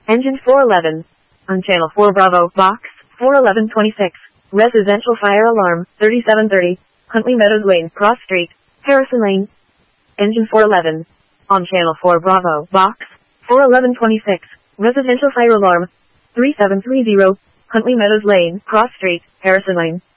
Engine 411. On Channel 4 Bravo, Box 41126. Residential fire alarm, 3730. Huntley Meadows Lane, Cross Street, Harrison Lane. Engine 411. On Channel 4 Bravo, Box 41126. Residential fire alarm, 3730. Huntley Meadows Lane, Cross Street, Harrison Lane.